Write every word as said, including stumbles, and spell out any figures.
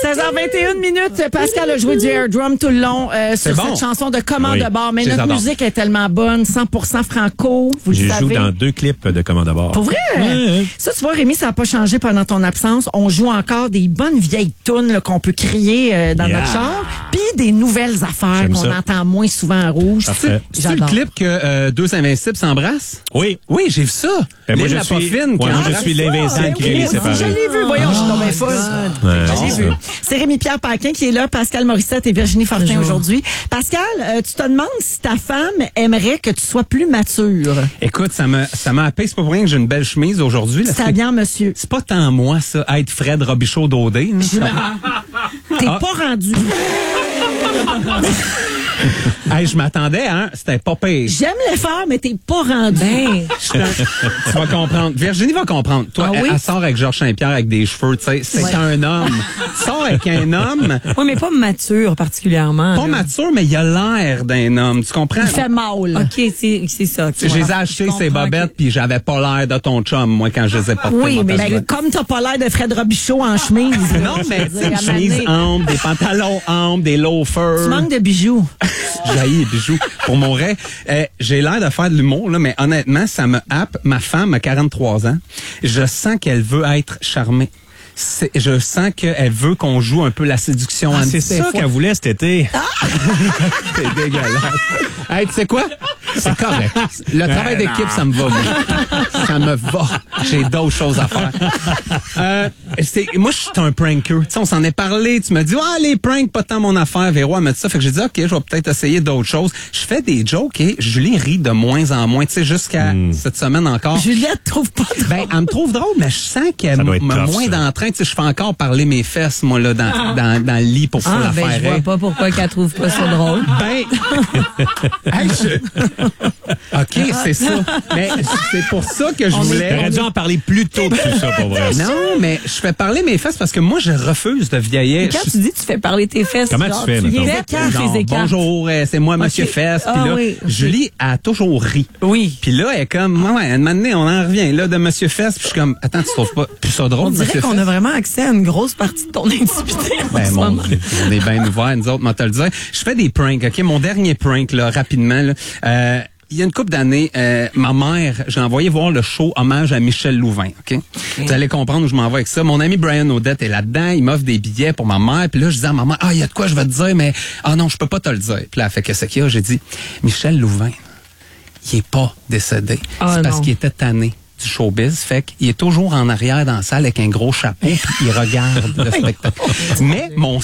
seize heures vingt et une minutes, Pascal a joué du air drum tout le long euh, sur bon. cette chanson de Commande Oui, de bord. Mais je les notre adore. musique est tellement bonne, cent pour cent franco, vous le Je savez. joue dans deux clips de Commande de bord. Pour vrai? Ouais. Ça, tu vois, Rémi, ça n'a pas changé pendant ton absence. On joue encore des bonnes vieilles tunes là, qu'on peut crier euh, dans Yeah. notre char, puis des nouvelles affaires J'aime qu'on ça. entend moins souvent en rouge. Parfait. C'est le J'adore. clip que euh, deux invincibles s'embrassent? Oui. Oui, j'ai vu ça. Ben, moi, Lynn je la suis, Poffine qui ouais, moi, je embrasse suis ça. l'invincible qui vient les Je séparer. l'ai vu, voyons, je suis tombée folle. Ouais, J'ai c'est vu. ça. C'est Rémi-Pierre Paquin qui est là, Pascal Morissette et Virginie Fortin aujourd'hui. Pascal, euh, tu te demandes si ta femme aimerait que tu sois plus mature. Écoute, ça me ça m'a happé. C'est pas pour rien que j'ai une belle chemise aujourd'hui. là. Ça C'est- bien, monsieur. C'est pas tant moi, ça, être Fred Robichaud d'Odé. T'es Ah. pas rendu. Hey, je m'attendais, hein? C'était pas pire. J'aime l'effort, mais t'es pas rendu. Tu vas comprendre. Virginie va comprendre. Toi, Ah elle, oui? elle sort avec Georges Saint-Pierre avec des cheveux, tu sais. C'est Ouais. un homme. Tu sors avec un homme, Oui, mais pas mature particulièrement. pas là. mature, mais il a l'air d'un homme. Tu comprends? Il fait mal. OK, c'est c'est ça. Je les ai achetés, ces bobettes, puis j'avais pas l'air de ton chum, moi, quand je les ai portés. Oui, moi, mais quand je ben, l'ai- comme t'as pas l'air de Fred Robichaud en chemise. là, Non, mais je veux tu sais, dire, une à chemise m'amener- ample, des pantalons amples, des loafers. Tu manques de bijoux. J'haïs les bijoux. Pour mon vrai, euh, j'ai l'air de faire de l'humour, là, mais honnêtement, ça me happe. Ma femme a quarante-trois ans. Je sens qu'elle veut être charmée. C'est- je sens qu'elle veut qu'on joue un peu la séduction. Ah, en c'est des ça fois. qu'elle voulait cet été. C'est dégueulasse. Hey, tu sais quoi? C'est correct. Le travail d'équipe, ça me va, moi. Ça me va. J'ai d'autres choses à faire. Euh, c'est, moi, je suis un pranker. Tu sais, on s'en est parlé. Tu me dis, ah, les pranks, pas tant mon affaire. Véro, elle m'a dit ça. Fait que j'ai dit, OK, je vais peut-être essayer d'autres choses. Je fais des jokes et Julie rit de moins en moins. Tu sais, jusqu'à cette semaine encore. Juliette trouve pas drôle. Ben, elle me trouve drôle, mais je sens qu'elle Ça doit être m'a tough, moins ça. d'entrain. Tu sais, je fais encore parler mes fesses, moi, là, dans, dans, dans le lit pour faire Ah, la ben, je faire. vois pas pourquoi qu'elle trouve pas ça drôle. Ben, hey, je- OK, c'est ça. Mais c'est pour ça que je voulais... T'aurais dû en parler plus tôt que tout ça, pour vrai. Non, mais je fais parler mes fesses parce que moi, je refuse de vieillir. Quand Je- tu dis tu fais parler tes fesses, Comment genre, tu fais, les mettons? écartes, Genre, les écartes. bonjour, euh, c'est moi, Monsieur Fesse. Puis Ah là, oui, ok. Julie a toujours ri. Oui. Puis là, elle est comme, ouais, ouais, un moment donné, on en revient, là, de Monsieur Fesse. Puis je suis comme, attends, tu trouves pas plus ça drôle, On dirait Monsieur qu'on Fesse? a vraiment accès à une grosse partie de ton intimité en Ben, ce mon moment. Dieu, on est bien ouverts, nous autres, moi, te le dire. Je fais des pranks, OK? Mon dernier prank, là, rapidement, là, euh, il y a une couple d'années, euh, ma mère, j'ai envoyé voir le show Hommage à Michel Louvain, OK? Vous allez comprendre où je m'en vais avec ça. Mon ami Brian Odette est là-dedans, il m'offre des billets pour ma mère, puis là, je dis à ma mère, ah, il y a de quoi je vais te dire, mais, ah non, je peux pas te le dire. Puis là, elle fait que ce qu'il y a, j'ai dit, Michel Louvain, il est pas décédé. Ah, C'est parce non. qu'il était tanné du showbiz, fait qu'il est toujours en arrière dans la salle avec un gros chapeau, puis il regarde le spectacle. Mais mon